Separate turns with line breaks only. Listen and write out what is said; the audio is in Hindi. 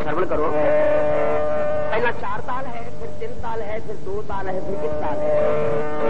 श्रवण करो। पहला 4 ताल है, फिर 3 ताल है, फिर 2 ताल है, फिर 1 ताल है।